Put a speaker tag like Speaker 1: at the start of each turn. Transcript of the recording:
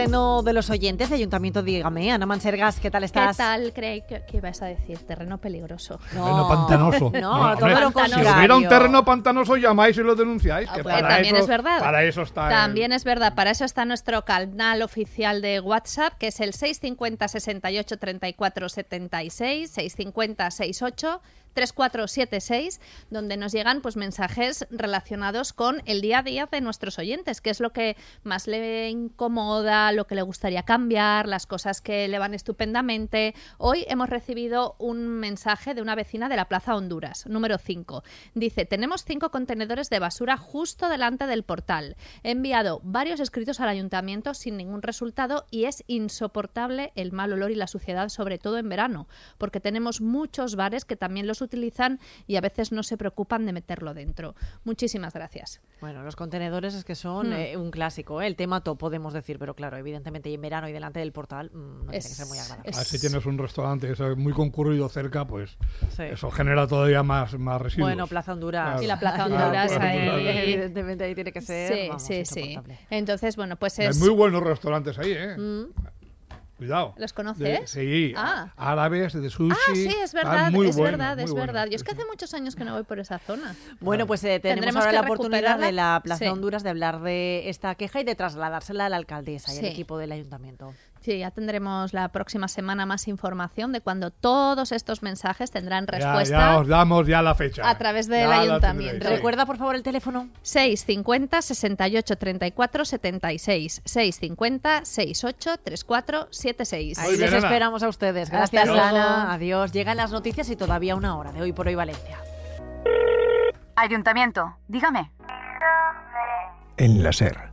Speaker 1: Terreno de los oyentes de Ayuntamiento, dígame. Ana Mansergas, ¿qué tal estás?
Speaker 2: ¿Qué tal, Craig? ¿Qué ibas a decir? Terreno peligroso.
Speaker 3: Terreno pantanoso.
Speaker 1: No, todo lo contrario.
Speaker 3: Si hubiera un terreno pantanoso, llamáis y lo denunciáis. Que
Speaker 2: Pues también es verdad.
Speaker 3: Para eso está.
Speaker 2: También es verdad. Para eso está nuestro canal oficial de WhatsApp, que es el 650 68 34 76, 650 68 3476, donde nos llegan pues mensajes relacionados con el día a día de nuestros oyentes, que es lo que más le incomoda, lo que le gustaría cambiar, las cosas que le van estupendamente. Hoy hemos recibido un mensaje de una vecina de la Plaza Honduras, número 5. Dice: tenemos 5 contenedores de basura justo delante del portal. He enviado varios escritos al ayuntamiento sin ningún resultado y es insoportable el mal olor y la suciedad, sobre todo en verano, porque tenemos muchos bares que también los utilizan y a veces no se preocupan de meterlo dentro. Muchísimas gracias.
Speaker 1: Bueno, los contenedores es que son un clásico, el tema top, podemos decir, pero claro, evidentemente y en verano y delante del portal no tiene que ser muy agradable.
Speaker 3: Si tienes un restaurante que es muy concurrido cerca, pues
Speaker 1: sí,
Speaker 3: eso genera todavía más residuos.
Speaker 1: Bueno, Plaza Honduras.
Speaker 3: Claro.
Speaker 2: Y la Plaza Honduras,
Speaker 1: evidentemente ahí tiene que ser
Speaker 2: insoportable. Entonces, bueno, pues
Speaker 3: Hay muy buenos restaurantes ahí, Cuidado.
Speaker 2: ¿Los conoces?
Speaker 3: Sí, árabes, de sushi.
Speaker 2: Sí, es verdad,
Speaker 3: muy
Speaker 2: es
Speaker 3: bueno,
Speaker 2: verdad,
Speaker 3: muy
Speaker 2: es
Speaker 3: bueno.
Speaker 2: verdad. Yo es que hace muchos años que no voy por esa zona.
Speaker 1: Bueno, pues tenemos
Speaker 2: Tendremos
Speaker 1: ahora
Speaker 2: que
Speaker 1: la oportunidad
Speaker 2: recuperarla.
Speaker 1: de la Plaza
Speaker 2: Sí.
Speaker 1: Honduras de hablar de esta queja y de trasladársela a la alcaldesa y al
Speaker 2: Sí.
Speaker 1: equipo del ayuntamiento.
Speaker 2: Sí, ya tendremos la próxima semana más información de cuando todos estos mensajes tendrán respuesta
Speaker 3: Ya os damos ya la fecha.
Speaker 2: a través del
Speaker 3: Ya la
Speaker 2: ayuntamiento.
Speaker 3: tendréis, sí.
Speaker 1: Recuerda, por favor, el teléfono.
Speaker 2: 650 68 34 76, 650 68 34 76.
Speaker 1: Ahí
Speaker 3: Muy bien,
Speaker 1: les
Speaker 3: Ana.
Speaker 1: esperamos a ustedes. Gracias,
Speaker 2: luego.
Speaker 1: Ana. Adiós. Llegan las noticias y todavía una hora de Hoy por Hoy Valencia.
Speaker 4: Ayuntamiento, dígame.
Speaker 5: En la SER.